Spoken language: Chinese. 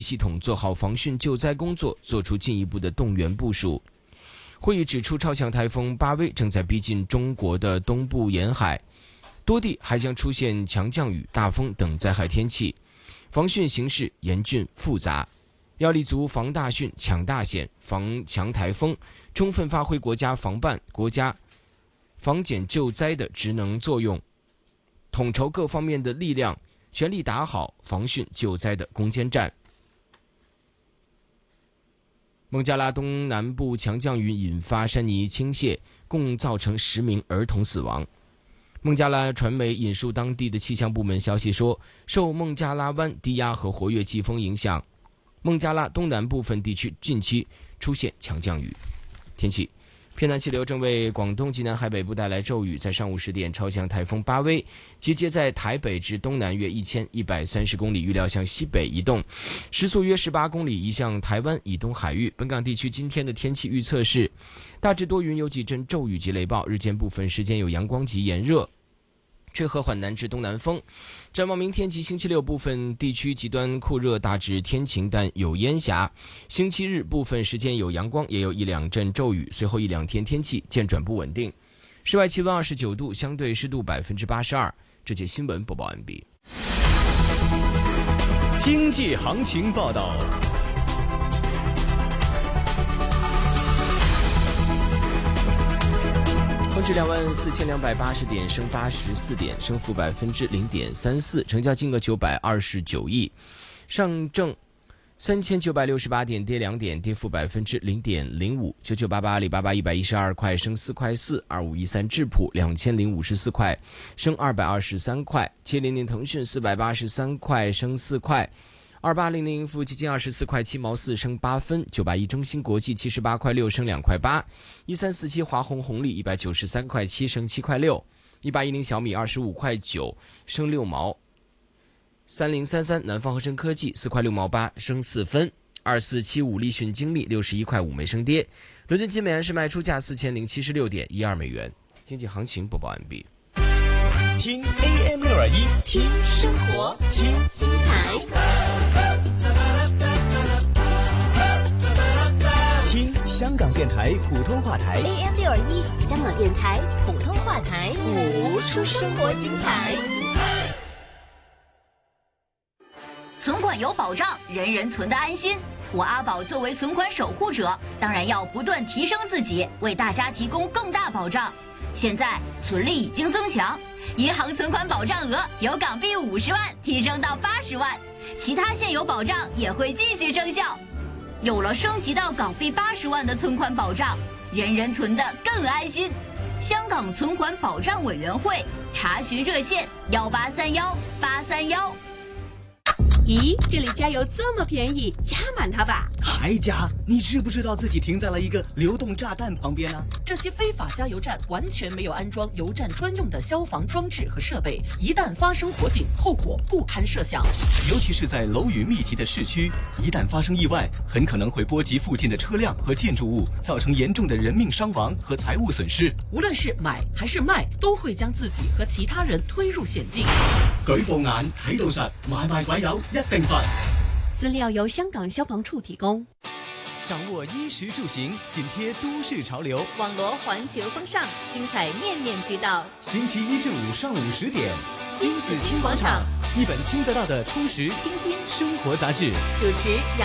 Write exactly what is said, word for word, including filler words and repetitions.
系统做好防汛救灾工作，做出进一步的动员部署。会议指出，超强台风巴威正在逼近中国的东部沿海，多地还将出现强降雨、大风等灾害天气，防汛形势严峻复杂，要立足防大汛、抢大险、防强台风，充分发挥国家防办、国家防减救灾的职能作用，统筹各方面的力量，全力打好防汛救灾的攻坚战。孟加拉东南部强降雨引发山泥倾泻，共造成十名儿童死亡。孟加拉传媒引述当地的气象部门消息说，受孟加拉湾低压和活跃季风影响，孟加拉东南部分地区近期出现强降雨。天气，偏南气流正为广东及南海北部带来骤雨，在上午十点，超强台风巴威集结在台北至东南约一千一百三十公里，预料向西北移动，时速约十八公里，移向台湾以东海域。本港地区今天的天气预测是大致多云，有几阵骤雨及雷暴，日间部分时间有阳光及炎热，吹和缓南至东南风。展望明天及星期六，部分地区极端酷热，大致天晴但有烟霞。星期日部分时间有阳光，也有一两阵骤雨，随后一两天天气渐转不稳定。室外气温二十九度，相对湿度百分之八十二。这节新闻播报完毕。 经济行情报道。 恒指两万四千两百八十点，升八十四点，升幅百分之零点三四，成交金额九百二十九亿。上证三千九百六十八点，跌两点，跌幅百分之零点零五。九九八八，阿里巴巴一百一十二块，升四块四。二五一三，智普两千零五十四块，升二百二十三块。七零零腾讯四百八十三块，升四块。二八零零盈富基金二十四块七毛四，升八分。九八一中芯国际七十八块六，升两块八。一三四七华虹红利一百九十三块七，升七块六。一八一零小米二十五块九，升六毛。三零三三南方合成科技四块六毛八，升四分。二四七五立讯精密六十一块五没升跌。伦敦金每安士卖出价四千零七十六点一二美元。经济行情播报完毕。 听 A M 六二一， 听生活，听精彩， 听香港电台普通话台 A M 六二一，香港电台普通话台，谱出生活精彩。 存款有保障，人人存得安心。我阿宝作为存款守护者，当然要不断提升自己，为大家提供更大保障。现在存利已经增强，银行存款保障额由港币五十万提升到八十万，其他现有保障也会继续生效。有了升级到港币八十万的存款保障，人人存得更安心。香港存款保障委员会查询热线幺八三幺八三幺。 咦，这里加油这么便宜，加满它吧！ 还加？你知不知道自己停在了一个流动炸弹旁边啊？ 这些非法加油站完全没有安装油站专用的消防装置和设备，一旦发生火警，后果不堪设想。 尤其是在楼宇密集的市区，一旦发生意外，很可能会波及附近的车辆和建筑物，造成严重的人命伤亡和财物损失。 无论是买还是卖，都会将自己和其他人推入险境。 舉報眼睇到實，買賣鬼友一定罰。 资料由香港消防处提供。 掌握衣食住行，紧贴都市潮流， 网罗环球风尚，精彩面面俱到。 星期一至五上午十点， 新紫金广场， 一本听得到的充实清新生活杂志， 主持。